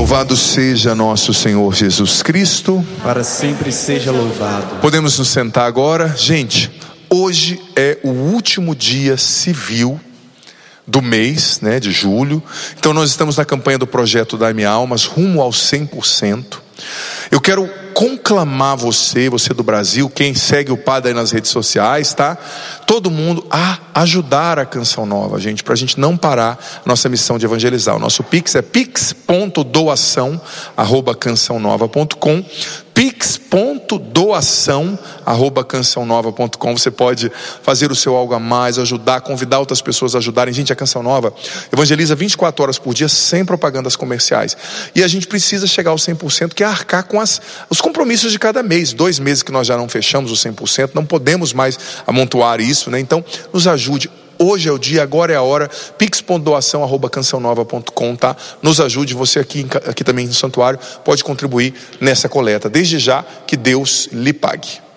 Louvado seja nosso Senhor Jesus Cristo. Para sempre seja louvado. Podemos nos sentar agora. Gente, hoje é o último dia civil do mês, de julho. Então nós estamos na campanha do projeto Dai-me Almas, rumo ao 100%. Eu quero conclamar você do Brasil, quem segue o Padre aí nas redes sociais, tá? Todo mundo a ajudar a Canção Nova, gente, pra gente não parar nossa missão de evangelizar. O nosso Pix é pix.doação@cançãonova.com, pix.doação@cançãonova.com. Você pode fazer o seu algo a mais, ajudar, convidar outras pessoas a ajudarem. Gente, a Canção Nova evangeliza 24 horas por dia, sem propagandas comerciais. E a gente precisa chegar ao 100%, que é arcar com os compromissos de cada mês. 2 meses que nós já não fechamos o 100%, não podemos mais amontoar isso, Então, nos ajude. Hoje é o dia, agora é a hora. pix.doação@cançãonova.com, tá? Nos ajude. Você aqui também no santuário pode contribuir nessa coleta. Desde já, que Deus lhe pague.